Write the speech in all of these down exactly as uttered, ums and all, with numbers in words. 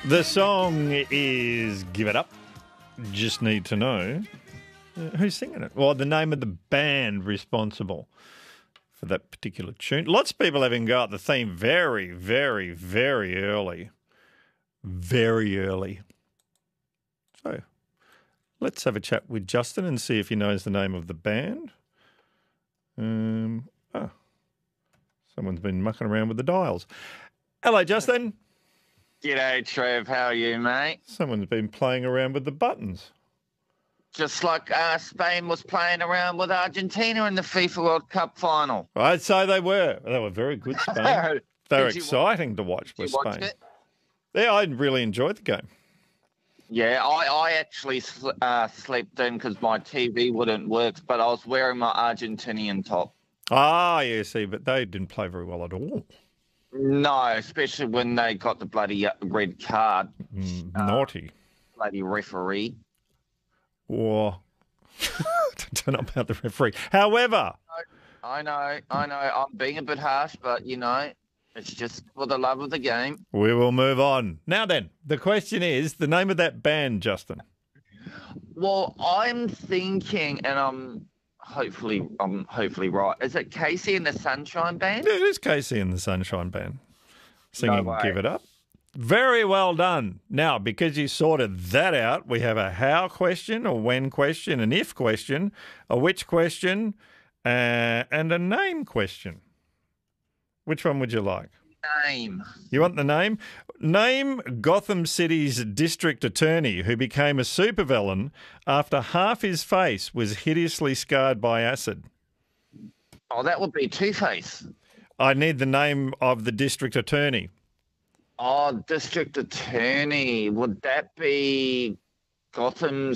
The song is Give It Up. Just need to know uh, who's singing it. Well, the name of the band responsible for that particular tune. Lots of people having go at the theme very, very, very early. Very early. So let's have a chat with Justin and see if he knows the name of the band. Um, oh, someone's been mucking around with the dials. Hello, Justin. G'day, Trev. How are you, mate? Someone's been playing around with the buttons. Just like uh, Spain was playing around with Argentina in the FIFA World Cup final. I'd say they were. They were very good, Spain. They were exciting to watch with Did you watch Spain. it? Yeah, I really enjoyed the game. Yeah, I, I actually sl- uh, slept in because my T V wouldn't work, but I was wearing my Argentinian top. Ah, yeah, see, but they didn't play very well at all. No, especially when they got the bloody uh, red card. Mm, naughty. Uh, bloody referee. Or, I don't know about the referee. However. I know, I know, I'm being a bit harsh, but, you know, it's just for the love of the game. We will move on. Now then, the question is the name of that band, Justin. Well, I'm thinking, and I'm hopefully I'm hopefully right. Is it Casey and the Sunshine Band? Yeah, it is Casey and the Sunshine Band singing No way. Give It Up. Very well done. Now, because you sorted that out, we have a how question, a when question, an if question, a which question, uh, and a name question. Which one would you like? Name. You want the name? Name Gotham City's district attorney who became a supervillain after half his face was hideously scarred by acid. Oh, that would be Two-Face. I need the name of the district attorney. Oh, District Attorney. Would that be Gotham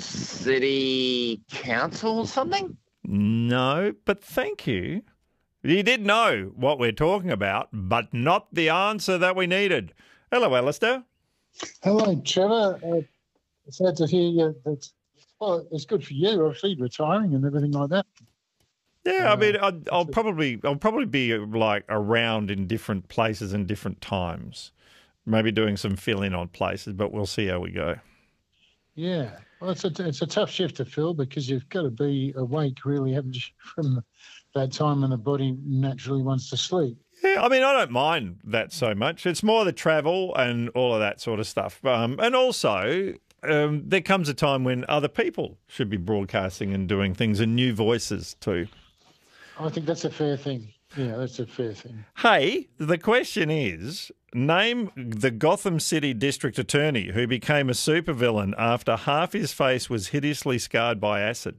City Council or something? No, but thank you. You did know what we're talking about, but not the answer that we needed. Hello, Alistair. Hello, Trevor. Uh, sad to hear you. That, well, it's good for you, obviously, retiring and everything like that. Yeah, Uh, I mean, I'll, I'll probably, I'll probably be like around in different places and different times, maybe doing some fill-in on places, but we'll see how we go. Yeah, well, it's a it's a tough shift to fill because you've got to be awake, really, haven't you, from that time when the body naturally wants to sleep. Yeah, I mean, I don't mind that so much. It's more the travel and all of that sort of stuff. Um, and also, um, there comes a time when other people should be broadcasting and doing things and new voices too. I think that's a fair thing. Yeah, that's a fair thing. Hey, the question is, name the Gotham City District Attorney who became a supervillain after half his face was hideously scarred by acid.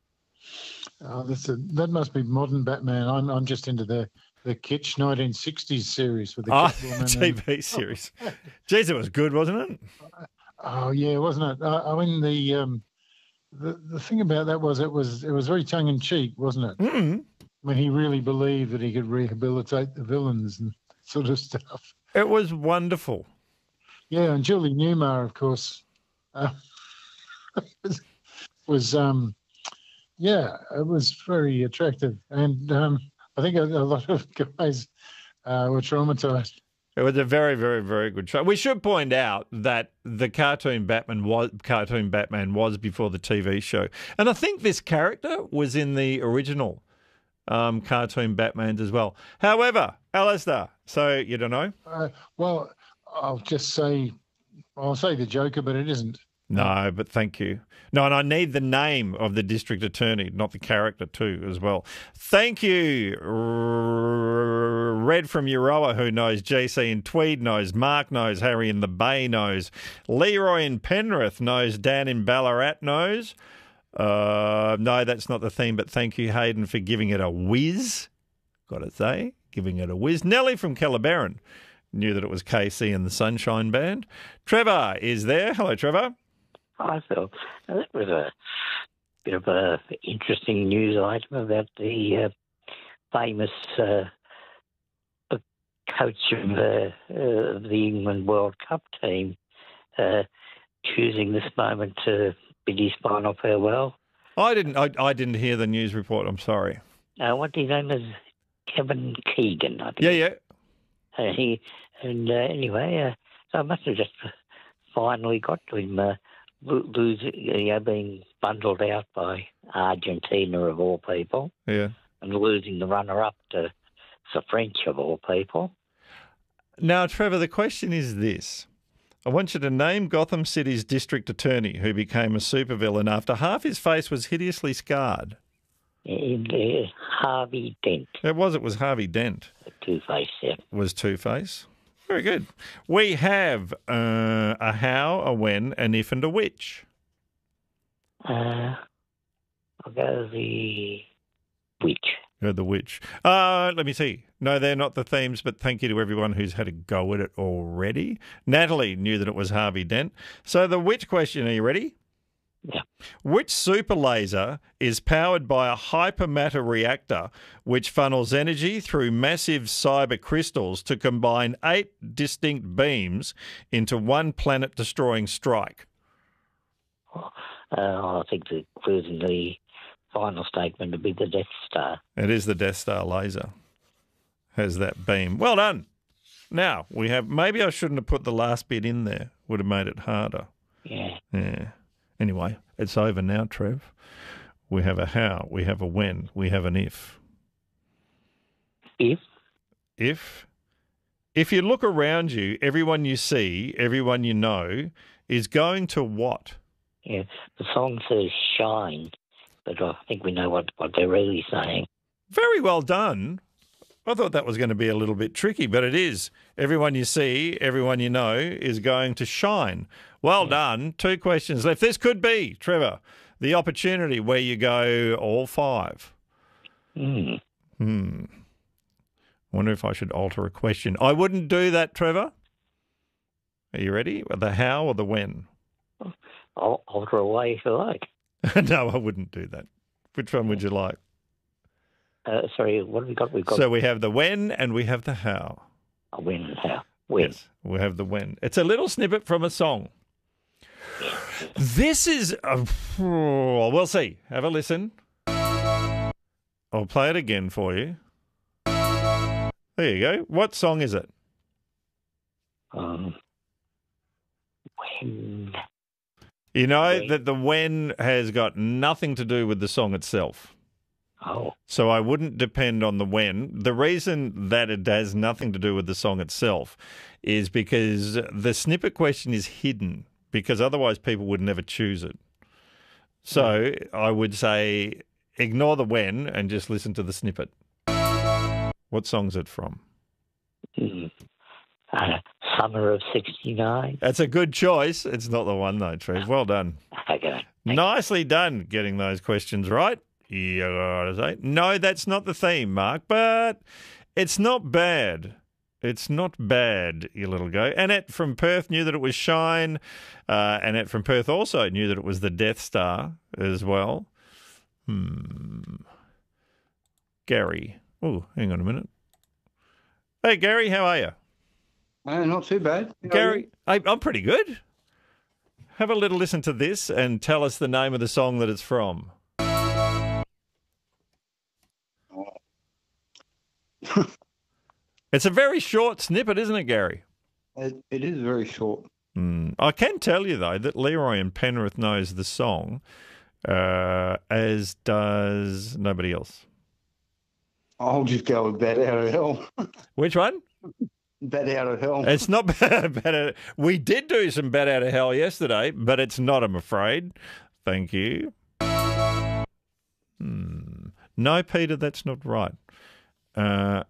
Oh, that's a, that must be modern Batman. I'm I'm just into the the Kitsch nineteen sixties series with the Oh, Catwoman T and- V series. Jeez, it was good, wasn't it? Oh yeah, wasn't it? Uh, I mean the um, the the thing about that was it was it was very tongue in cheek, wasn't it? Mm. When he really believed that he could rehabilitate the villains and sort of stuff. It was wonderful. Yeah, and Julie Newmar, of course, uh, was, was um, yeah, it was very attractive, and um, I think a, a lot of guys uh, were traumatized. It was a very, very, very good show. We should point out that the cartoon Batman was cartoon Batman was before the T V show, and I think this character was in the original um, cartoon Batmans as well. However, Alistair, so you don't know? Uh, well, I'll just say, I'll say the Joker, but it isn't. No, but thank you. No, and I need the name of the district attorney, not the character too, as well. Thank you, R- Red from Euroa, who knows. J C in Tweed knows. Mark knows. Harry in the Bay knows. Leroy in Penrith knows. Dan in Ballarat knows. Uh, no, that's not the theme, but thank you, Hayden, for giving it a whiz. Got to say, giving it a whiz. Nellie from Kellabarron knew that it was K C and the Sunshine Band. Trevor is there. Hello, Trevor. Hi, Phil. Now, that was a bit of a interesting news item about the uh, famous uh, uh, coach of uh, uh, the England World Cup team uh, choosing this moment to bid his final farewell. I didn't. I, I didn't hear the news report. I'm sorry. Uh, what his name is? Kevin Keegan, I think. Yeah, yeah. Uh, he and uh, anyway, uh, so I must have just finally got to him, uh, lo- losing, you know, being bundled out by Argentina of all people, Yeah. and losing the runner-up to the French of all people. Now, Trevor, the question is this. I want you to name Gotham City's district attorney who became a supervillain after half his face was hideously scarred. In, uh, Harvey Dent, It was, it was Harvey Dent. Two-Face, yeah. Was Two-Face. Very good. We have uh, a how, a when, an if and a which. Uh, I'll go the witch. Uh, the which. Uh, let me see. No, they're not the themes, but thank you to everyone who's had a go at it already. Natalie knew that it was Harvey Dent. So the which question, are you ready? Yeah. Which super laser is powered by a hypermatter reactor which funnels energy through massive cyber crystals to combine eight distinct beams into one planet-destroying strike? Uh, I think the clues in the final statement would be the Death Star. It is the Death Star laser. Has that beam. Well done. Now, we have... Maybe I shouldn't have put the last bit in there. Would have made it harder. Yeah. Yeah. Anyway, it's over now, Trev. We have a how, we have a when, we have an if. If? If. If you look around you, everyone you see, everyone you know, is going to what? Yeah. The song says shine, but I think we know what, what they're really saying. Very well done. I thought that was going to be a little bit tricky, but it is. Everyone you see, everyone you know is going to shine. Well done. Two questions left. This could be, Trevor, the opportunity where you go all five. Hmm. Hmm. Wonder if I should alter a question. I wouldn't do that, Trevor. Are you ready? The how or the when? I'll alter away if you like. No, I wouldn't do that. Which one would you like? Uh, sorry, what have we got? We've got So we have the when and we have the how. a when and how. When. Yes, we have the when. It's a little snippet from a song. This is, a, oh, we'll see. Have a listen. I'll play it again for you. There you go. What song is it? Um, when. You know When. that the when has got nothing to do with the song itself. Oh. So I wouldn't depend on the when. The reason that it has nothing to do with the song itself is because the snippet question is hidden, because otherwise people would never choose it. So I would say ignore the when and just listen to the snippet. What song's it from? Hmm. Uh, summer of sixty-nine. That's a good choice. It's not the one though, Trev. Well done. Okay. Nicely done getting those questions right. You gotta say. No, that's not the theme, Mark, but it's not bad. It's not bad, you little go. Annette from Perth knew that it was Shine. Uh, Annette from Perth also knew that it was the Death Star as well. Hmm. Gary. Oh, hang on a minute. Hey, Gary, how are you? Uh, not too bad. How are Gary, I, I'm pretty good. Have a little listen to this and tell us the name of the song that it's from. you? It's a very short snippet, isn't it, Gary? It, it is very short. Mm. I can tell you, though, that Leroy in Penrith knows the song, uh, as does nobody else. I'll just go with Bat Out of Hell. Which one? Bat Out of Hell. It's not bad. bad we did do some Bat Out of Hell yesterday, but it's not, I'm afraid. Thank you. Hmm. No, Peter, that's not right. Uh,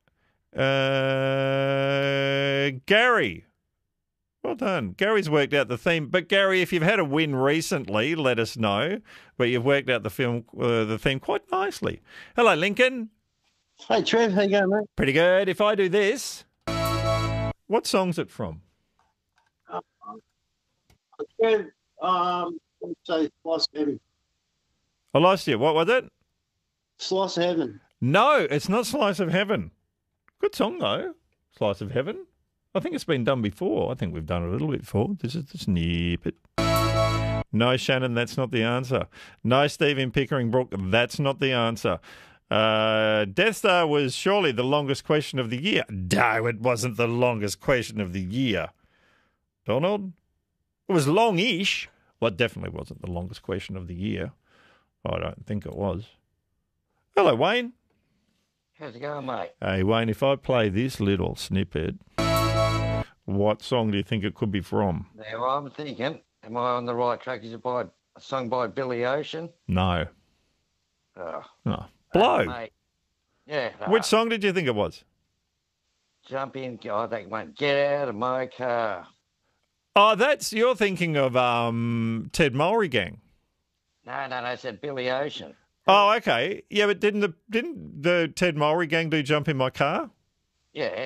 uh, Gary. Well done. Gary's worked out the theme. But, Gary, if you've had a win recently, let us know. But you've worked out the film, uh, the theme quite nicely. Hello, Lincoln. Hey, Trev, how you going, mate? Pretty good. If I do this, what song's it from? Uh, Trev, um, let's say Slice of Heaven. I lost you. What was it? Slice of Heaven. No, it's not Slice of Heaven. Good song, though. Slice of Heaven. I think it's been done before. I think we've done it a little bit before. This is the snippet. No, Shannon, that's not the answer. No, Steve in Pickering Brook, that's not the answer. Uh, Death Star was surely the longest question of the year. No, it wasn't the longest question of the year. Donald? It was long-ish. Well, it definitely wasn't the longest question of the year. I don't think it was. Hello, Wayne. How's it going, mate? Hey, Wayne, if I play this little snippet, what song do you think it could be from? Now, I'm thinking, am I on the right track? Is it by a song by Billy Ocean? No. Oh, No. Blow. uh, mate. Yeah. Which uh, song did you think it was? Jump in. I think, mate, get out of my car. Oh, that's you're thinking of um, Ted Mulry Gang. No, no, no, I said Billy Ocean. Oh, okay. Yeah, but didn't the didn't the Ted Mulry Gang do "Jump in My Car"? Yeah.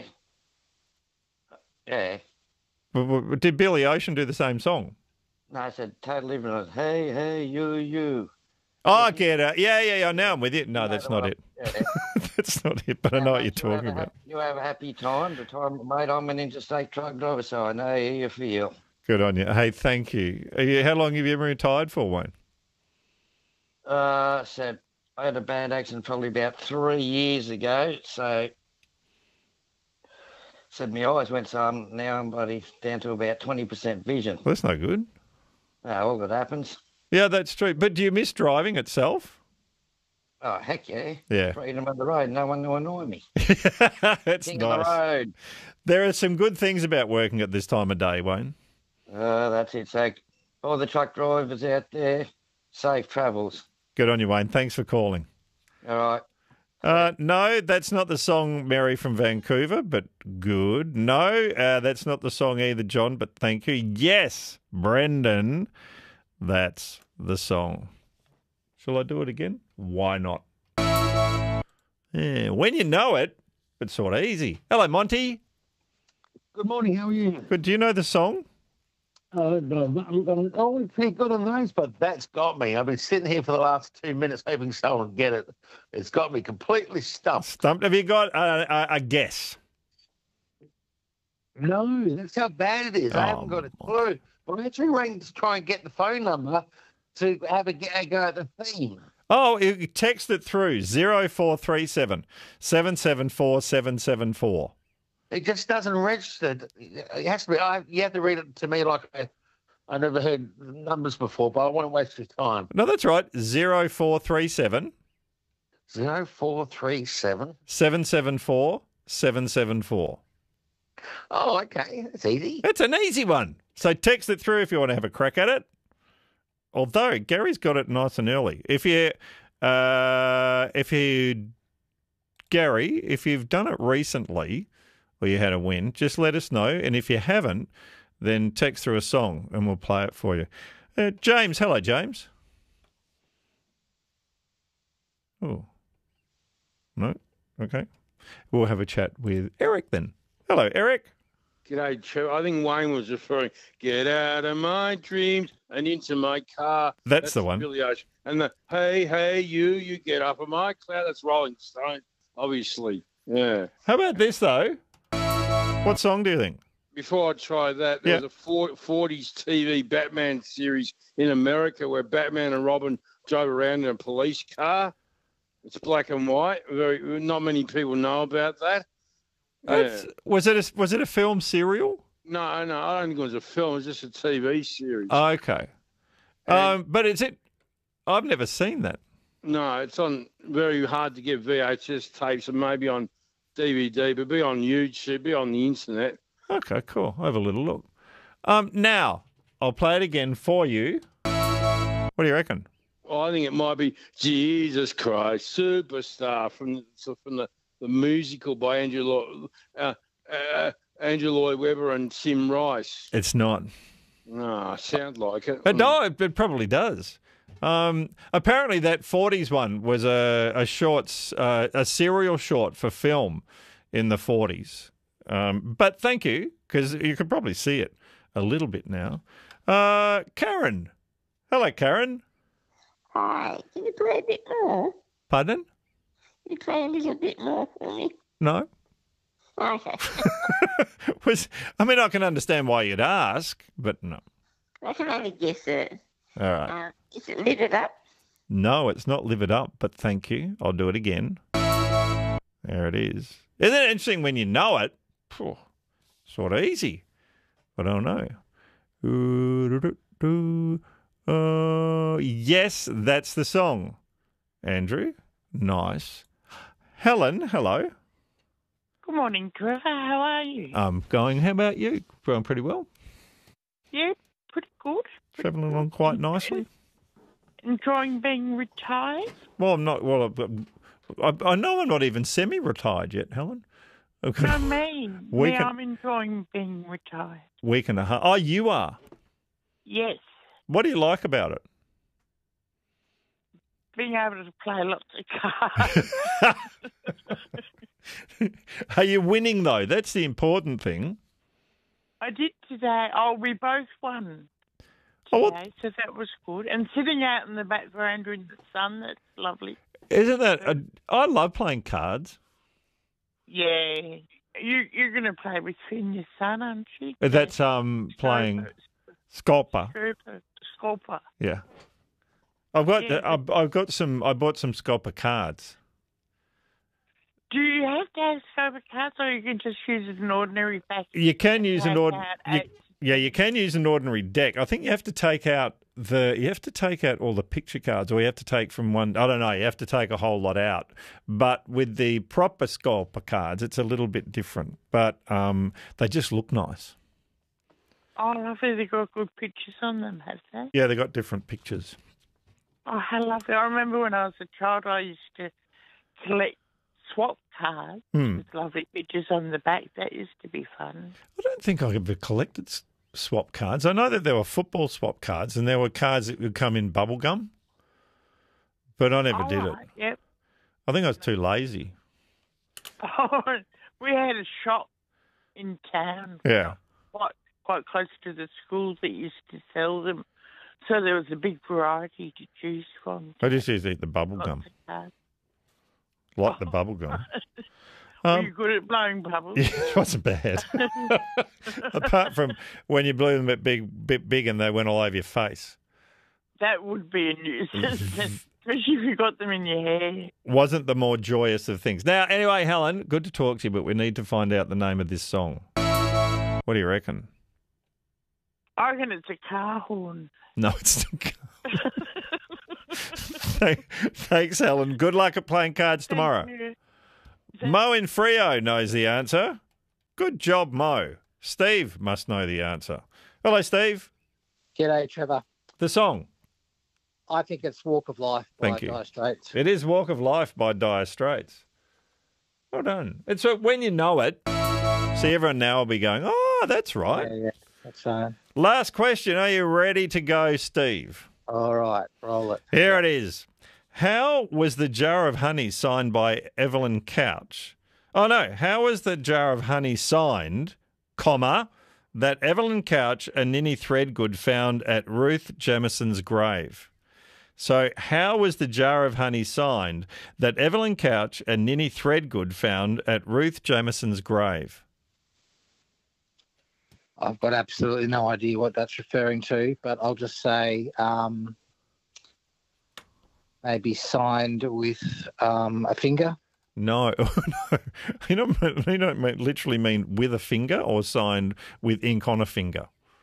Yeah. W- w- Did Billy Ocean do the same song? No, I said Total Different. Hey, hey, you, you. Oh, I get it. Yeah, yeah, yeah. Now I'm with you. No, You know that's the not one. it. Yeah. That's not it. But I know what you're Mate, you have talking a about. hap- You have a happy time. The time, mate, I'm an interstate truck driver, so I know how you feel. Good on you. Hey, thank you. Are you- How long have you been retired for, Wayne? Uh, so I had a bad accident probably about three years ago. So said my eyes went, so I'm now I'm bloody down to about twenty percent vision. Well, that's no good. Oh, all that happens. Yeah, that's true. But do you miss driving itself? Oh, heck yeah. Yeah. Freedom of the road. No one to annoy me. That's King of the nice. road. There are some good things about working at this time of day, Wayne. Uh, that's it. So all the truck drivers out there, safe travels. Good on you, Wayne. Thanks for calling. All right. Uh, no, that's not the song Mary from Vancouver, but good. No, uh, that's not the song either, John, but thank you. Yes, Brendan, that's the song. Shall I do it again? Why not? Yeah, when you know it, it's sort of easy. Hello, Monty. Good morning. How are you? Good. Do you know the song? Uh, no, I'm, I'm always pretty good on those, but that's got me. I've been sitting here for the last two minutes hoping someone would get it. It's got me completely stumped. Stumped. Have you got a, a, a guess? No, that's how bad it is. I haven't got a clue. But I actually rang to try and get the phone number to have a, g- a go at the theme. Oh, you text it through zero four three seven, seven seven four, seven seven four. It just doesn't register. It has to be. I, you have to read it to me like I, I never heard numbers before, but I won't waste your time. No, that's right. zero four three seven, Zero four three seven. seven seven four, seven seven four. Oh, okay. That's easy. It's an easy one. So text it through if you want to have a crack at it. Although Gary's got it nice and early. If you, uh, if you, Gary, if you've done it recently or you had a win, just let us know. And if you haven't, then text through a song and we'll play it for you. Uh, James, hello, James. Oh, no, okay. We'll have a chat with Eric then. Hello, Eric. G'day, Trev. I think Wayne was referring, get out of my dreams and into my car. That's the one. Billy Ocean. And the, hey, hey, you, you get up in my cloud. That's Rolling Stone, obviously. Yeah. How about this, though? What song do you think? Before I try that, there Yeah. was a forties T V Batman series in America where Batman and Robin drove around in a police car. It's black and white. Very, not many people know about that. That's, Yeah. was it a was it a film serial? No, no, I don't think it was a film. It was just a T V series. Okay, And- um, but is it? I've never seen that. No, it's on very hard to get V H S tapes and maybe on D V D, but be on YouTube, be on the internet. Okay, cool. I'll have a little look. Um, now I'll play it again for you. What do you reckon? Well, I think it might be Jesus Christ Superstar from the, so from the, the musical by Andrew Lloyd, uh, uh, Andrew Lloyd Webber and Tim Rice. It's not. No, sounds like it. But no, it, it probably does. Um, apparently, that forties one was a a shorts, uh, a serial short for film in the forties. Um, but thank you, because you could probably see it a little bit now. Uh, Karen, hello, Karen. Hi, can you play a bit more? Pardon? Can you play a little bit more for me? No. Okay. was I mean, I can understand why you'd ask, but no. I can only guess it. All right. Uh, is it lit it up? No, it's not Live It Up, but thank you. I'll do it again. There it is. Isn't it interesting when you know it? Phew, sort of easy. But I don't know. Uh, yes, that's the song. Andrew, nice. Helen, hello. Good morning, Trevor. How are you? I'm going. How about you? Going pretty well. Yeah, pretty good. Travelling along quite nicely. Enjoying being retired? Well, I'm not. Well, I, I know I'm not even semi-retired yet, Helen. Okay. No, me. We yeah, can- I'm enjoying being retired. Week and a half. Oh, you are. Yes, What do you like about it? being able to play lots of cards. Are you winning though? That's the important thing. I did today. Oh, we both won Oh, what- today, so that was good. And sitting out in the back veranda in the sun, that's lovely. Isn't that? A, I love playing cards. Yeah. You, you're going to play with Finn, your son, aren't you? That's um playing Sculper. Sculper. Sculper. Yeah. I've got Yeah, I've, I've got some. I bought some Sculper cards. Do you have to have Sculper cards, or you can just use an ordinary pack? You can use an Take ordinary. out eight- Yeah, you can use an ordinary deck. I think you have to take out the. You have to take out all the picture cards, or you have to take from one. I don't know. You have to take a whole lot out. But with the proper Sculper cards, it's a little bit different. But um, they just look nice. Oh, lovely. They've got good pictures on them, have they? Yeah, they got different pictures. Oh, how lovely. I remember when I was a child, I used to collect swap cards Hmm. with lovely pictures on the back. That used to be fun. I don't think I ever collected s- swap cards. I know that there were football swap cards, and there were cards that would come in bubble gum, but I never oh, did it. right, Yep. I think I was too lazy. Oh, we had a shop in town, Yeah. quite quite close to the school, that used to sell them. So there was a big variety to choose from. I just used to eat the bubble gum, Lots of cards. like the bubble gum. Were Um, you good at blowing bubbles? Yeah, it wasn't bad. Apart from when you blew them a bit big, bit big and they went all over your face. That would be a nuisance, especially if you got them in your hair. Wasn't the more joyous of things. Now, anyway, Helen, good to talk to you, but we need to find out the name of this song. What do you reckon? I reckon it's a car horn. No, it's not. Thank- Thanks, Helen. Good luck at playing cards tomorrow. Thank you. Mo in Frio knows the answer. Good job, Mo. Steve must know the answer. Hello, Steve. G'day, Trevor. The song. I think it's Walk of Life by Thank you. Dire Straits. It is Walk of Life by Dire Straits. Well done. It's uh, when you know it. See, everyone now will be going, oh, that's right. Yeah, yeah. That's uh, Last question. Are you ready to go, Steve? all right. Roll it. Here it is. How was the jar of honey signed by Evelyn Couch? Oh, no. How was the jar of honey signed, comma, that Evelyn Couch and Ninny Threadgood found at Ruth Jamison's grave? So how was the jar of honey signed that Evelyn Couch and Ninny Threadgood found at Ruth Jamison's grave? I've got absolutely no idea what that's referring to, but I'll just say um, maybe signed with um, a finger. No, no. You don't, you don't mean- literally mean with a finger or signed with ink on a finger.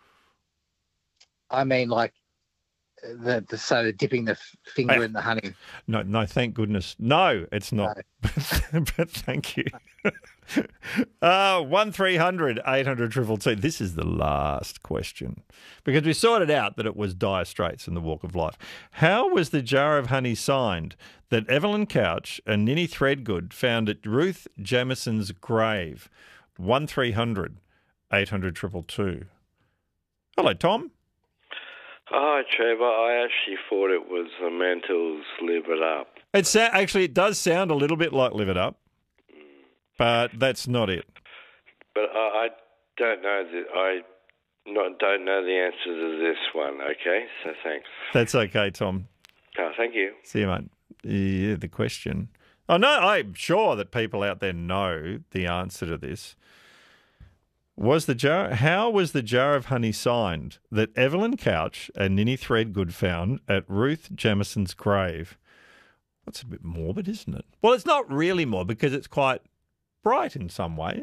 I mean, like the, the so dipping the f- finger Yeah. in the honey. No, no, thank goodness. No, it's not. But thank you. uh, one three hundred eight hundred triple two. This is the last question because we sorted out that it was Dire Straits in the Walk of Life. How was the jar of honey signed that Evelyn Couch and Ninny Threadgood found at Ruth Jamison's grave? one three hundred eight hundred triple two. Hello, Tom. Hi, Trevor. I actually thought it was the Mantles Live It Up. It sa- actually it does sound a little bit like Live It Up, but that's not it. But I, I don't know that I not don't know the answer to this one. Okay, so thanks. That's okay, Tom. Oh, thank you. See you, mate. Yeah, the question. Oh, no, I'm sure that people out there know the answer to this. Was the jar? How was the jar of honey signed that Evelyn Couch and Ninny Threadgood found at Ruth Jamison's grave? That's a bit morbid, isn't it? Well, it's not really morbid because it's quite bright in some ways.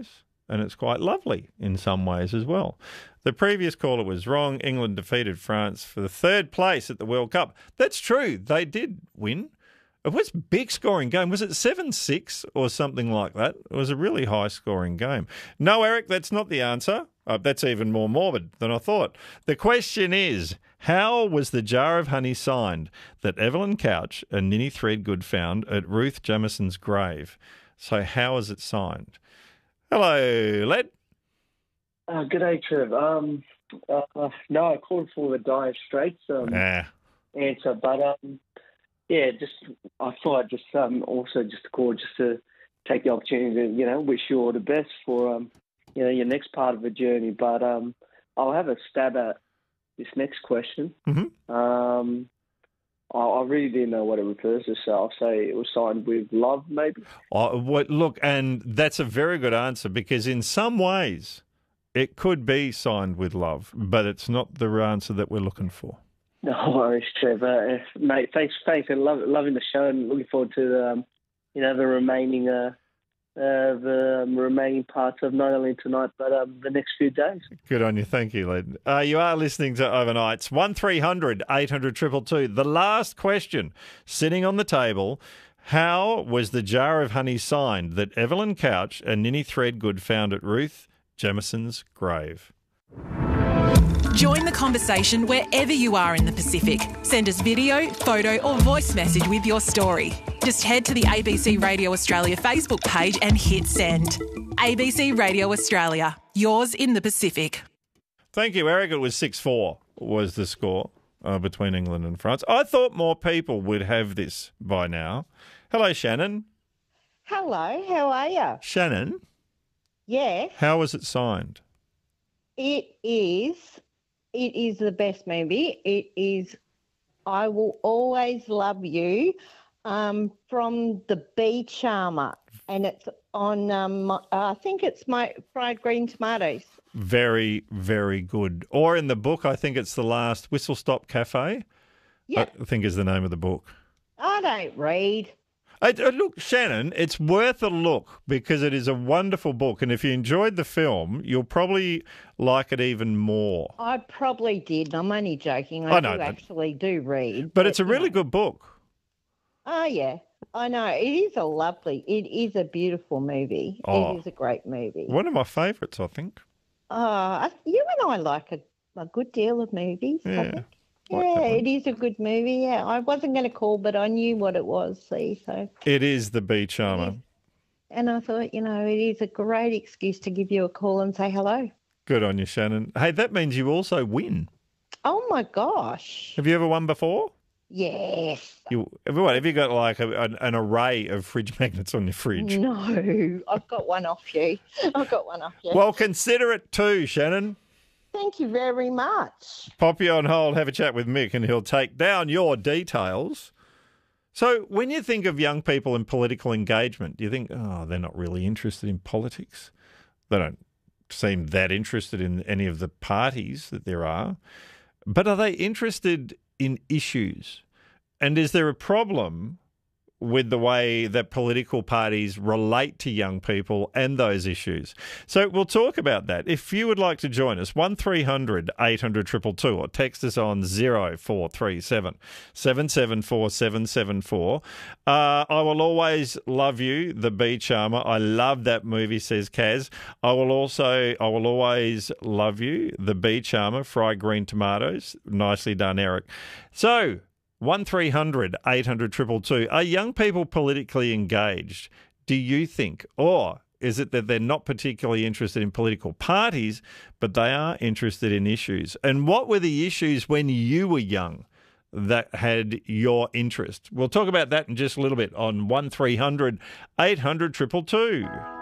and it's quite lovely in some ways as well. The previous caller was wrong. England defeated France for the third place at the World Cup. That's true. They did win. It was a big scoring game. Was it seven six or something like that? It was a really high scoring game. No, Eric, that's not the answer. Uh, that's even more morbid than I thought. The question is, how was the jar of honey signed that Evelyn Couch and Ninny Threadgood found at Ruth Jamison's grave? So how is it signed? Hello, Led. Uh, good day, Trev. Um, uh, no, I called for the Dire Straits um, nah. answer, but um, yeah, just I thought I'd just um, also just call just to take the opportunity to you know wish you all the best for um, you know your next part of the journey. But um, I'll have a stab at this next question. Mm-hmm. Um, I, I really didn't know what it refers to, so I'll say it was signed with love, maybe. Oh, what, look, and that's a very good answer because in some ways it could be signed with love, but it's not the answer that we're looking for. No worries, Trevor. Uh, mate, thanks, thanks, and love, loving the show, and looking forward to the, um, you know, the remaining, uh, uh, the um, remaining parts of not only tonight but um, the next few days. Good on you, thank you, Led. Uh, you are listening to Overnights. One three hundred eight hundred two two two. The last question sitting on the table: how was the jar of honey signed that Evelyn Couch and Ninny Threadgood found at Ruth Jamison's grave? Join the conversation wherever you are in the Pacific. Send us video, photo or voice message with your story. Just head to the A B C Radio Australia Facebook page and hit send. A B C Radio Australia, yours in the Pacific. Thank you, Eric. It was six four was the score uh, between England and France. I thought more people would have this by now. Hello, Shannon. Hello, how are you? Shannon, Yes, how was it signed? it is. It is the best movie. It is I Will Always Love You um, from The Bee Charmer. And it's on, um, I think it's my Fried Green Tomatoes. Very, very good. Or in the book, I think it's The Last Whistle Stop Cafe. Yeah. I think is the name of the book. I don't read. I, uh, look, Shannon, it's worth a look because it is a wonderful book. And if you enjoyed the film, you'll probably like it even more. I probably did. I'm only joking. I, I know do that. actually do read. But it's a you really know. good book. Oh, yeah. I know. It is a lovely, it is a beautiful movie. Oh. It is a great movie. One of my favourites, I think. Uh, you and I like a, a good deal of movies, I Yeah. think. Yeah, it is a good movie. Yeah, I wasn't going to call, but I knew what it was. See, so It is The Bee Charmer. and I thought, you know, it is a great excuse to give you a call and say hello. Good on you, Shannon. Hey, that means you also win. Oh my gosh! Have you ever won before? Yes. You, have you- what, have you got like a, an, an array of fridge magnets on your fridge? No, I've got one off you. I've got one off you. Well, consider it too, Shannon. Thank you very much. Pop you on hold, have a chat with Mick, and he'll take down your details. So when you think of young people in political engagement, do you think, oh, they're not really interested in politics? They don't seem that interested in any of the parties that there are. But are they interested in issues? And is there a problem with the way that political parties relate to young people and those issues? So we'll talk about that. If you would like to join us, one three hundred eight hundred two two two or text us on zero four three seven seven seven four seven seven four. Uh, I Will Always Love You, The Bee Charmer. I love that movie, says Kaz. I will also, I Will Always Love You, The Bee Charmer, Fried Green Tomatoes. Nicely done, Eric. So, one three hundred eight hundred two two two. Are young people politically engaged, do you think? Or is it that they're not particularly interested in political parties, but they are interested in issues? And what were the issues when you were young that had your interest? We'll talk about that in just a little bit on one three hundred eight hundred two two two.